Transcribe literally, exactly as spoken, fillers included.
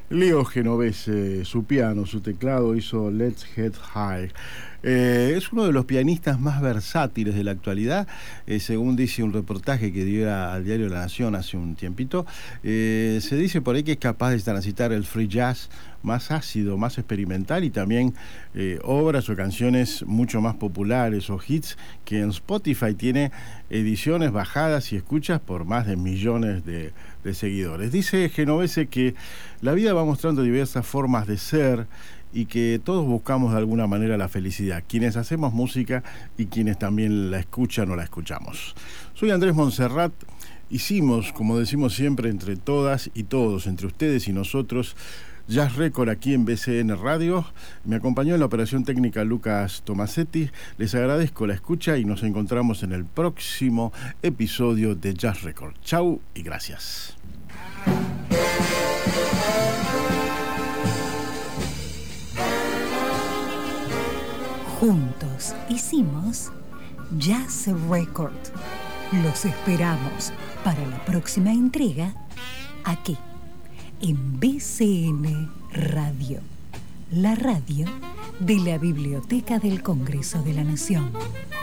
Leo Genovese, su piano, su teclado, hizo Let's Get High. Eh, es uno de los pianistas más versátiles de la actualidad, eh, según dice un reportaje que dio al diario La Nación hace un tiempito. Eh, se dice por ahí que es capaz de transitar el free jazz más ácido, más experimental, y también eh, obras o canciones mucho más populares o hits que en Spotify tiene ediciones bajadas y escuchas por más de millones de, de seguidores. Dice Genovese que la vida va mostrando diversas formas de ser y que todos buscamos de alguna manera la felicidad, quienes hacemos música y quienes también la escuchan o la escuchamos. Soy Andrés Montserrat. Hicimos, como decimos siempre, entre todas y todos, entre ustedes y nosotros, Jazz Record aquí en B C N Radio. Me acompañó en la operación técnica Lucas Tomasetti. Les agradezco la escucha y nos encontramos en el próximo episodio de Jazz Record. Chau y gracias. Juntos hicimos Jazz Record. Los esperamos para la próxima entrega aquí en B C N Radio, la radio de la Biblioteca del Congreso de la Nación.